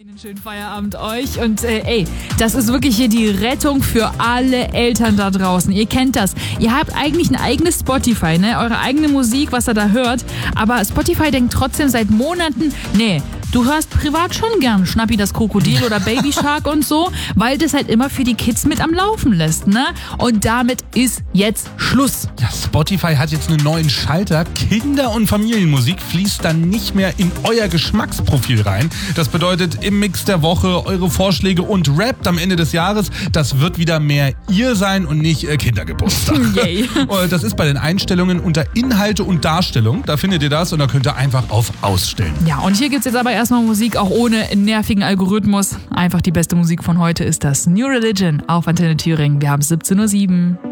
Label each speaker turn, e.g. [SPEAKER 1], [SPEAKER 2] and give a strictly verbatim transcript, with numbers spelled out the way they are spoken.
[SPEAKER 1] Einen schönen Feierabend euch und äh, ey, das ist wirklich hier die Rettung für alle Eltern da draußen. Ihr kennt das. Ihr habt eigentlich ein eigenes Spotify, ne? Eure eigene Musik, was ihr da hört. Aber Spotify denkt trotzdem seit Monaten, nee, du hörst privat schon gern Schnappi das Krokodil oder Baby Shark und so, weil das halt immer für die Kids mit am Laufen lässt, ne? Und damit ist jetzt Schluss.
[SPEAKER 2] Ja, Spotify hat jetzt einen neuen Schalter. Kinder- und Familienmusik fließt dann nicht mehr in euer Geschmacksprofil rein. Das bedeutet, im Mix der Woche eure Vorschläge und Rap am Ende des Jahres, das wird wieder mehr ihr sein und nicht äh, Kindergeburtstag.
[SPEAKER 1] Yay.
[SPEAKER 2] Das ist bei den Einstellungen unter Inhalte und Darstellung. Da findet ihr das und da könnt ihr einfach auf Ausstellen.
[SPEAKER 1] Ja, und hier gibt's jetzt aber erstmal Musik auch ohne nervigen Algorithmus. Einfach die beste Musik von heute ist das New Religion auf Antenne Thüringen. Wir haben siebzehn Uhr sieben.